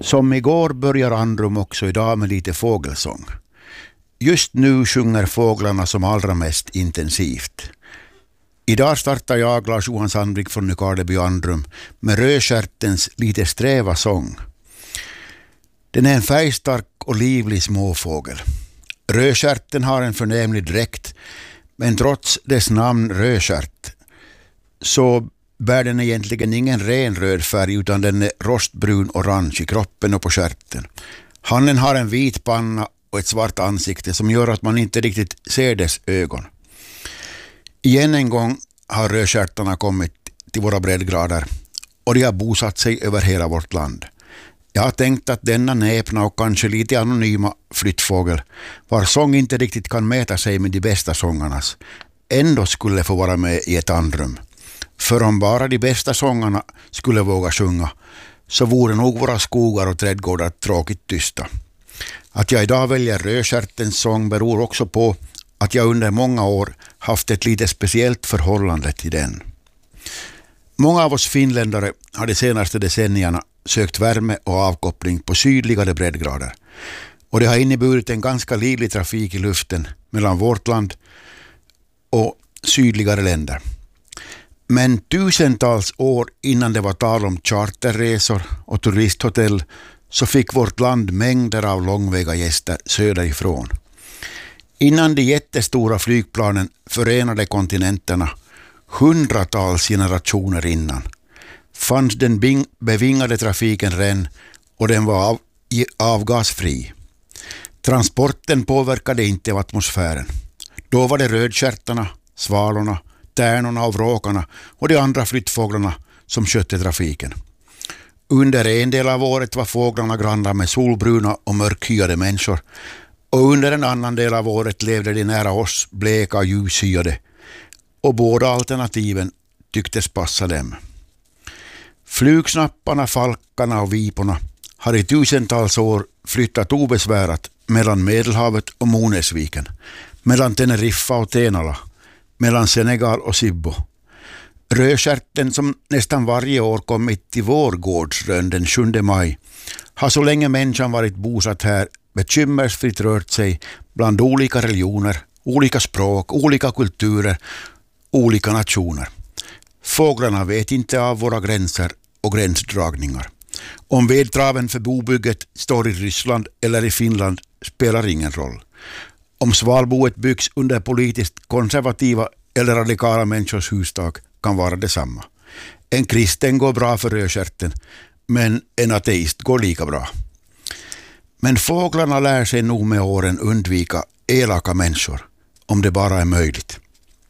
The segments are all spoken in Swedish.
Som igår börjar Andrum också idag med lite fågelsång. Just nu sjunger fåglarna som allra mest intensivt. Idag startar jag, Lars-Johan Sandvik från Nykarleby Andrum, med rödstjärtens lite sträva sång. Den är en färgstark och livlig småfågel. Rödstjärten har en förnämlig dräkt, men trots dess namn rödstjärt så bär den egentligen ingen ren röd färg, utan den är rostbrun orange i kroppen och på stjärten. Hannen har en vit panna och ett svart ansikte som gör att man inte riktigt ser dess ögon. Igen en gång har rödstjärtarna kommit till våra breddgrader och de har bosatt sig över hela vårt land. Jag har tänkt att denna näpna och kanske lite anonyma flyttfågel, var sång inte riktigt kan mäta sig med de bästa sångarnas, ändå skulle få vara med i ett andrum. För om bara de bästa sångarna skulle våga sjunga, så vore nog våra skogar och trädgårdar tråkigt tysta. Att jag idag väljer rödstjärtens sång beror också på att jag under många år haft ett lite speciellt förhållande till den. Många av oss finländare har de senaste decennierna sökt värme och avkoppling på sydligare breddgrader. Och det har inneburit en ganska livlig trafik i luften mellan vårt land och sydligare länder. Men tusentals år innan det var tal om charterresor och turisthotell så fick vårt land mängder av långväga gäster söderifrån. Innan de jättestora flygplanen förenade kontinenterna, hundratals generationer innan, fanns den bevingade trafiken redan och den var avgasfri. Transporten påverkade inte av atmosfären. Då var det rödstjärtarna, svalorna, tärnorna och vråkarna och de andra flyttfåglarna som skötte trafiken. Under en del av året var fåglarna grannar med solbruna och mörkhyade människor, och under en annan del av året levde de nära oss, bleka och ljushyade, och båda alternativen tycktes passa dem. Flugsnapparna, falkarna och viporna har i tusentals år flyttat obesvärat mellan Medelhavet och Monesviken, mellan Teneriffa och Tenala, mellan Senegal och Sibbo. Rödstjärten, som nästan varje år kommit till vår gårdsrön den 7 maj, har så länge människan varit bosatt här bekymmersfritt rört sig bland olika religioner, olika språk, olika kulturer, olika nationer. Fåglarna vet inte av våra gränser och gränsdragningar. Om vedtraven för bobygget står i Ryssland eller i Finland spelar ingen roll. Om svalboet byggs under politiskt konservativa eller radikala människors hustak kan vara detsamma. En kristen går bra för rödstjärten, men en ateist går lika bra. Men fåglarna lär sig nog med åren undvika elaka människor, om det bara är möjligt.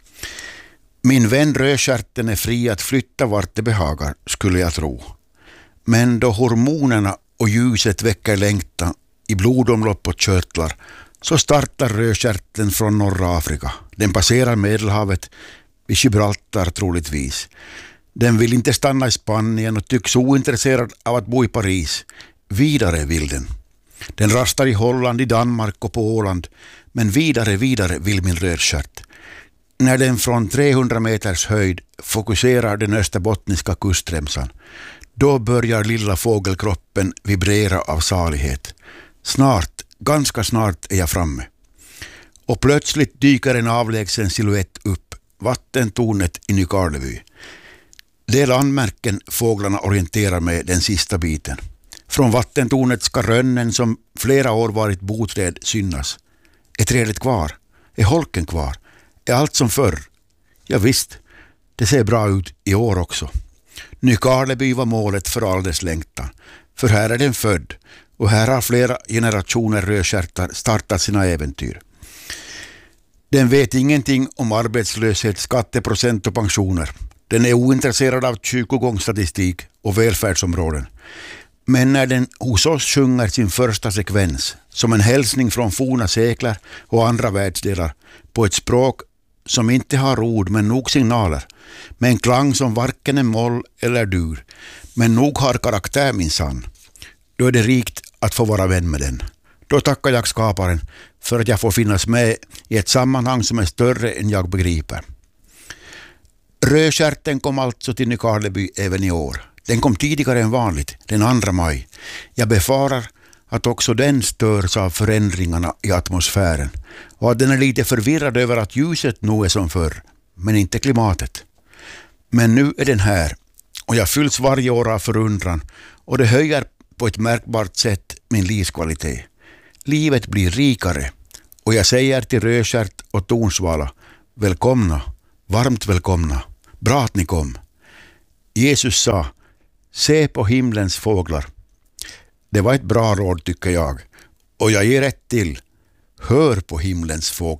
Min vän rödstjärten är fri att flytta vart det behagar, skulle jag tro. Men då hormonerna och ljuset väcker längtan i blodomlopp och körtlar, så startar rödstjärten från norra Afrika. Den passerar Medelhavet vid Gibraltar troligtvis. Den vill inte stanna i Spanien och tycks ointresserad av att bo i Paris. Vidare vill den. Den rastar i Holland, i Danmark och på Åland, men vidare vill min rödstjärt. När den från 300 meters höjd fokuserar den österbottniska kustremsan, då börjar lilla fågelkroppen vibrera av salighet. Snart, ganska snart är jag framme. Och plötsligt dyker en avlägsen silhuett upp, vattentornet i Nykarleby. Det är landmärken fåglarna orienterar med den sista biten. Från vattentornet ska rönnen som flera år varit boträd synas. Är trädet kvar? Är holken kvar? Är allt som förr? Ja visst, det ser bra ut i år också. Nykarleby var målet för all dess längtan. För här är den född, och här har flera generationer rödstjärtar startat sina äventyr. Den vet ingenting om arbetslöshet, skatteprocent och pensioner. Den är ointresserad av kyrkogångsstatistik och välfärdsområden. Men när den hos oss sjunger sin första sekvens, som en hälsning från forna sekler och andra världsdelar, på ett språk som inte har ord men nog signaler, med en klang som varken är moll eller dur, men nog har karaktär minsann, då är det rikt att få vara vän med den. Då tackar jag skaparen för att jag får finnas med i ett sammanhang som är större än jag begriper. Rödstjärten kom alltså till Nykarleby även i år. Den kom tidigare än vanligt, den 2 maj. Jag befarar att också den störs av förändringarna i atmosfären och att den är lite förvirrad över att ljuset nu är som förr, men inte klimatet. Men nu är den här och jag fylls varje år av förundran och det höjer på ett märkbart sätt min livskvalitet. Livet blir rikare och jag säger till rödstjärt och tornsvala, välkomna, varmt välkomna, bra att ni kom. Jesus sa, se på himlens fåglar. Det var ett bra råd tycker jag och jag ger rätt till, hör på himlens fåglar.